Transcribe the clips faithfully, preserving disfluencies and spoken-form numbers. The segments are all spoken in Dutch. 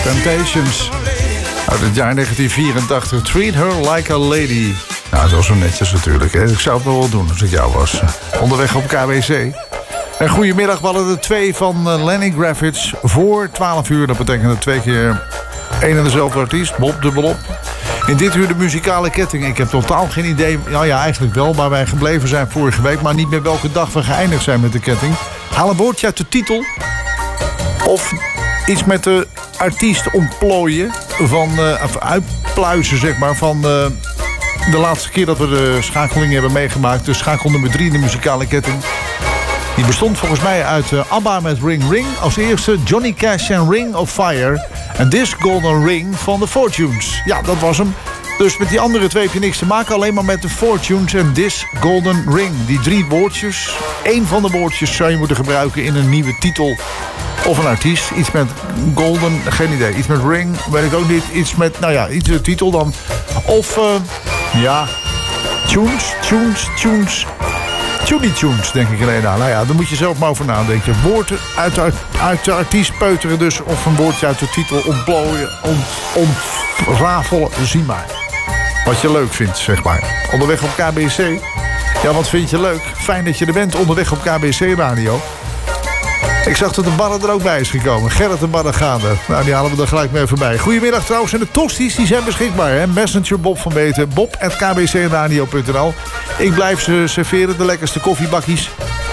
Temptations. Uit het jaar negentien vierentachtig. Treat her like a lady. Nou, dat was zo netjes natuurlijk. Hè. Ik zou het nog wel doen als ik jou was. Onderweg op K W C. En goedemiddag, we hadden er twee van Lenny Kravitz voor twaalf uur. Dat betekent twee keer één en dezelfde artiest. Bob dubbelop. In dit uur de muzikale ketting. Ik heb totaal geen idee. Nou ja, eigenlijk wel. Waar wij gebleven zijn vorige week. Maar niet meer welke dag we geëindigd zijn met de ketting. Haal een woordje uit de titel. Of iets met de artiest ontplooien. Van, uh, of uitpluizen, zeg maar. Van uh, de laatste keer dat we de schakeling hebben meegemaakt. Dus schakel nummer drie in de muzikale ketting. Die bestond volgens mij uit uh, ABBA met Ring Ring. Als eerste Johnny Cash en Ring of Fire. En This Golden Ring van The Fortunes. Ja, dat was hem. Dus met die andere twee heb je niks te maken. Alleen maar met The Fortunes en This Golden Ring. Die drie woordjes. Eén van de woordjes zou je moeten gebruiken in een nieuwe titel. Of een artiest. Iets met golden, geen idee. Iets met ring, weet ik ook niet. Iets met, nou ja, iets de titel dan. Of, uh, ja, tunes, tunes, tunes. Tuny tunes, denk ik alleen aan. Nou ja, daar moet je zelf maar over nadenken. Woorden uit de, uit de artiest peuteren dus. Of een woordje uit de titel ontplooien, ont, ontrafelen. Zie maar. Wat je leuk vindt, zeg maar. Onderweg op K B C. Ja, wat vind je leuk? Fijn dat je er bent, onderweg op K B C Radio. Ik zag dat de barren er ook bij is gekomen. Gerrit de barren gaande. Nou, die halen we er gelijk mee voorbij. Goedemiddag trouwens. En de tosties die zijn beschikbaar. Hè? Messenger Bob van Beten. Bob at k b c radio punt n l. Ik blijf ze serveren. De lekkerste koffiebakjes.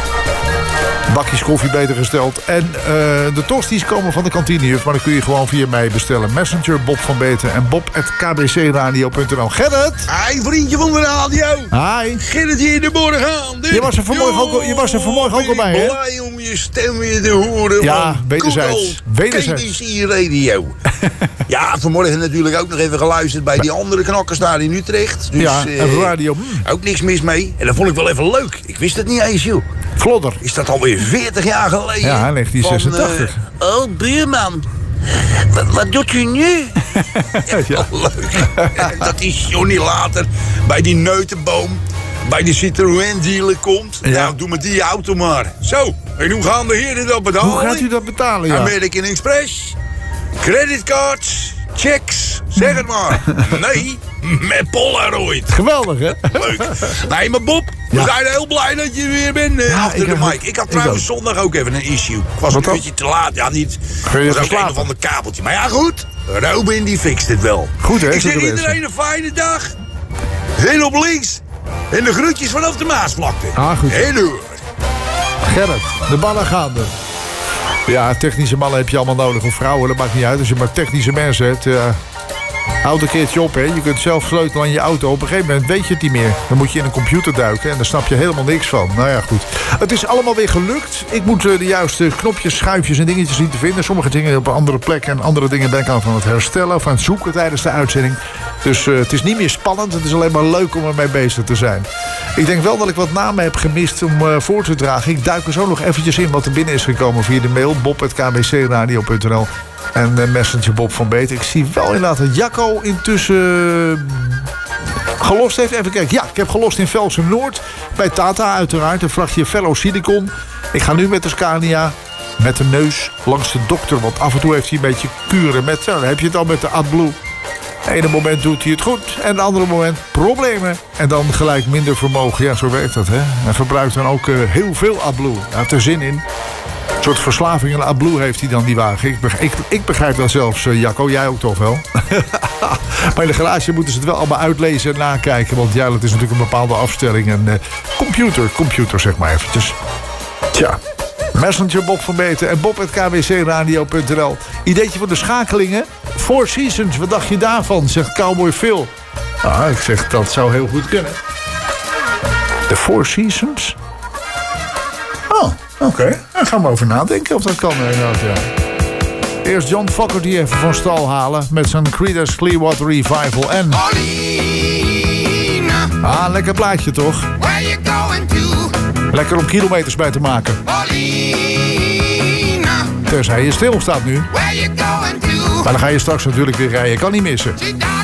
Bakjes koffie beter gesteld. En uh, de tosties komen van de kantinejuf. Maar dan kun je gewoon via mij bestellen. Messenger Bob van Beten. En Bob at k b c radio punt n l. Gerrit! Hi, vriendje van de radio. Hi. Gerrit hier in de morgen aan. Je was er vanmorgen ook, je was er vanmorgen ook al bij, hè? Blij om je stem weer te horen. Ja, wederzijds. Wederzijds. K B C Radio. Ja, vanmorgen natuurlijk ook nog even geluisterd bij die andere knakkers daar in Utrecht. Dus, ja, uh, radio. Ook niks mis mee. En dat vond ik wel even leuk. Ik wist het niet eens, joh. Vlodder. Is dat alweer veertig jaar geleden? Ja, negentien zesentachtig. Van, uh, oh, buurman. Wat, wat doet u nu? Ja, ja. Leuk. Dat is Johnny later bij die neutenboom, bij de Citroën dealer komt. Ja. Nou, doe met die auto maar. Zo, en hoe gaan de heren dat betalen? Hoe gaat u dat betalen, ja? American Express, creditcards, checks, zeg het maar. Nee, met Polaroid. Geweldig, hè? Leuk. Nee, maar Bob, we ja. zijn heel blij dat je weer bent uh, ja, achter de mic. Ik had trouwens ik zondag ook even een issue. Ik was Wat een beetje te laat. Ja, niet. Het was ook een of ander kabeltje. Maar ja, goed. Robin die fixt het wel. Goed, hè? Ik zeg iedereen een fijne dag. Heel op links. En de groetjes vanaf de Maasvlakte. Ah, goed. Heel hoor. Gerrit, de ballen gaande. Ja, technische mannen heb je allemaal nodig. Of vrouwen, dat maakt niet uit. Als je maar technische mensen hebt... Uh... Houd een keertje op, hè. Je kunt zelf sleutelen aan je auto. Op een gegeven moment weet je het niet meer. Dan moet je in een computer duiken en daar snap je helemaal niks van. Nou ja, goed. Het is allemaal weer gelukt. Ik moet uh, de juiste knopjes, schuifjes en dingetjes zien te vinden. Sommige dingen op een andere plek en andere dingen ben ik aan van het herstellen of aan het zoeken tijdens de uitzending. Dus uh, het is niet meer spannend. Het is alleen maar leuk om ermee bezig te zijn. Ik denk wel dat ik wat namen heb gemist om uh, voor te dragen. Ik duik er zo nog eventjes in wat er binnen is gekomen via de mail. bob at k b c radio punt n l. En uh, Messenger Bob van Beten. Ik zie wel inderdaad dat Jacco intussen uh, gelost heeft. Even kijken. Ja, ik heb gelost in Velsen Noord. Bij Tata uiteraard. Een vrachtje Fellow Silicon. Ik ga nu met de Scania met de neus langs de dokter. Want af en toe heeft hij een beetje kuren. Met, nou, dan heb je het al met de AdBlue. Het ene moment doet hij het goed. En het andere moment problemen. En dan gelijk minder vermogen. Ja, zo werkt dat, hè. En verbruikt dan ook uh, heel veel AdBlue. Hij heeft er zin in. Een soort verslaving aan AdBlue heeft hij dan, die wagen. Ik begrijp, ik, ik begrijp dat zelfs, uh, Jacco. Jij ook toch wel? Maar in de garage moeten ze het wel allemaal uitlezen en nakijken. Want ja, dat is natuurlijk een bepaalde afstelling. En uh, computer, computer zeg maar eventjes. Tja. Messenger Bob van Beten en Bob at k b c radio punt n l. Ideetje voor de schakelingen. Four Seasons, wat dacht je daarvan? Zegt Cowboy Phil. Ah, ik zeg, dat zou heel goed kunnen. De Four Seasons? Oh, oké. Okay. Daar gaan we over nadenken of dat kan. Inderdaad, ja. Eerst John Fogerty even van stal halen met zijn Creedence Clearwater Revival en... Ah, lekker plaatje toch? Where you going to? Lekker om kilometers bij te maken. Tenzij je stil staat nu. Where you going to? Maar dan ga je straks natuurlijk weer rijden. Kan niet missen.